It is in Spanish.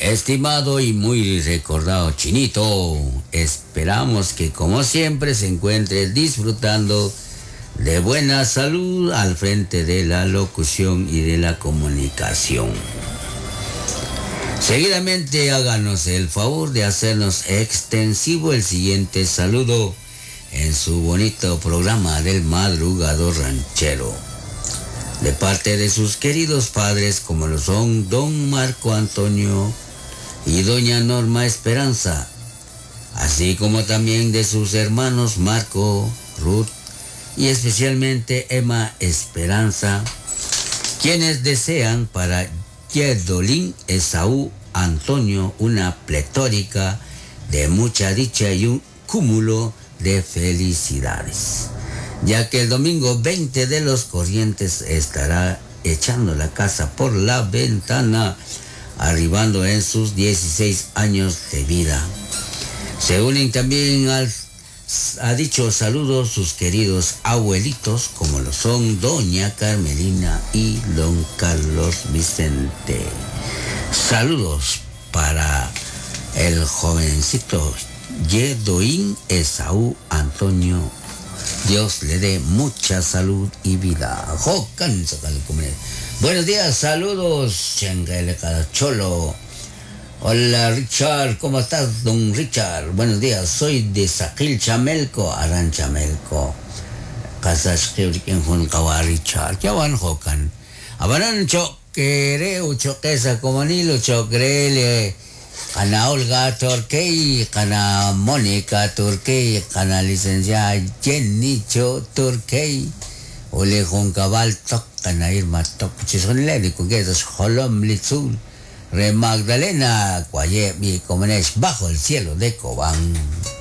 Estimado y muy recordado Chinito, esperamos que como siempre se encuentre disfrutando de buena salud al frente de la locución y de la comunicación. Seguidamente háganos el favor de hacernos extensivo el siguiente saludo en su bonito programa del madrugador ranchero. De parte de sus queridos padres como lo son don Marco Antonio y doña Norma Esperanza, así como también de sus hermanos Marco, Ruth y especialmente Emma Esperanza, quienes desean para Yedolín Esaú Antonio una pletórica de mucha dicha y un cúmulo de felicidades, ya que el domingo 20 de los Corrientes estará echando la casa por la ventana, arribando en sus 16 años de vida. Se unen también a dichos saludos sus queridos abuelitos, como lo son doña Carmelina y don Carlos Vicente. Saludos para el jovencito Yedoín Esaú Antonio. Dios le dé mucha salud y vida. Buenos días, saludos, Cholo. Hola Richard, ¿cómo estás, don Richard? Buenos días, soy de Saquil Chamelco, Aran Chamelco. Casashkir en Juncawa Richard. ¿Qué van Jocan? Abanan choquere, choquesa comunilo, choquerele. Kana Olga Turkey, kana Mónica Turkey, kana licenciada Jenny Turkey. Ole Juncabal Tok, kana Irma Tok, Chisonelli, Cuguedos, Holom Litzul. Re Magdalena, Cuaye, mi comunes bajo el cielo de Cobán.